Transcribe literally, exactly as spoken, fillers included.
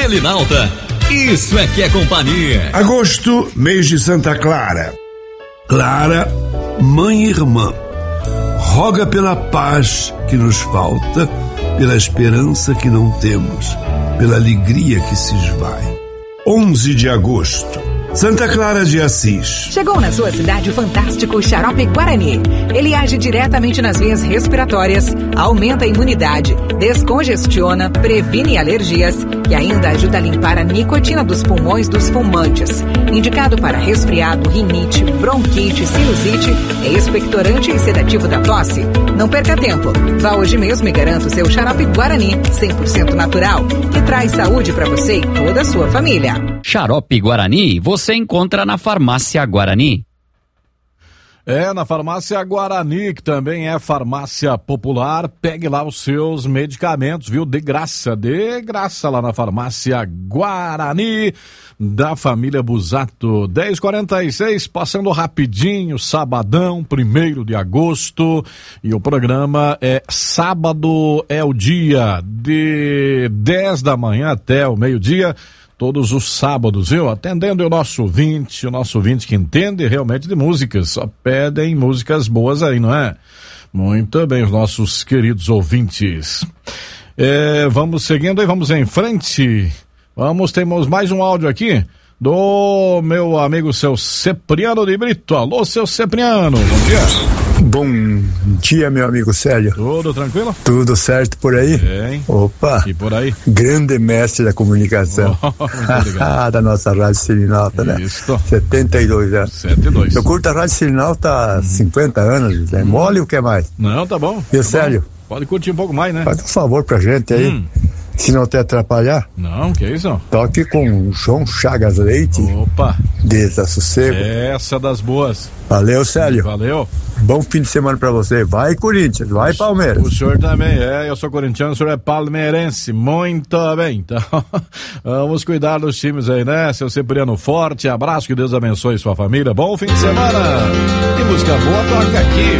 Melinalta, isso é que é companhia. Agosto, mês de Santa Clara. Clara, mãe e irmã, roga pela paz que nos falta, pela esperança que não temos, pela alegria que se esvai. onze de agosto, Santa Clara de Assis. Chegou na sua cidade o fantástico Xarope Guarani. Ele age diretamente nas vias respiratórias, aumenta a imunidade, descongestiona, previne alergias e ainda ajuda a limpar a nicotina dos pulmões dos fumantes. Indicado para resfriado, rinite, bronquite, sinusite, é expectorante e sedativo da tosse. Não perca tempo. Vá hoje mesmo e garanta o seu Xarope Guarani, cem por cento natural, que traz saúde para você e toda a sua família. Xarope Guarani você encontra na Farmácia Guarani. É, na Farmácia Guarani, que também é farmácia popular, pegue lá os seus medicamentos, viu? De graça, de graça lá na Farmácia Guarani, da família Busato. dez e quarenta e seis, passando rapidinho, sabadão, primeiro de agosto, e o programa é Sábado é o Dia, de dez da manhã até o meio-dia, todos os sábados, viu? Atendendo o nosso ouvinte, o nosso ouvinte que entende realmente de músicas, só pedem músicas boas aí, não é? Muito bem, os nossos queridos ouvintes. É, vamos seguindo aí, vamos em frente. Vamos, temos mais um áudio aqui do meu amigo seu Cipriano de Brito. Alô, seu Cipriano, bom dia. Bom dia, meu amigo Célio. Tudo tranquilo? Tudo certo por aí? Bem. Opa. E por aí? Grande mestre da comunicação. Oh, da nossa Rádio Serenalta, né? Isso. setenta e dois anos. setenta e dois. Eu curto a Rádio Serenalta há hum. cinquenta anos. É mole ou o que mais? Não, tá bom. Meu tá Célio. Bom. Pode curtir um pouco mais, né? Faz um favor pra gente aí. Hum. Se não te atrapalhar. Não, que isso? Toque com João Chagas Leite. Opa. Desassossego. Essa das boas. Valeu, Célio. Valeu. Bom fim de semana pra você. Vai, Corinthians. Vai, Palmeiras. O senhor também é. Eu sou corintiano, o senhor é palmeirense. Muito bem. Então, vamos cuidar dos times aí, né? Seu Cipriano, forte abraço. Que Deus abençoe sua família. Bom fim de semana. E música boa toca aqui.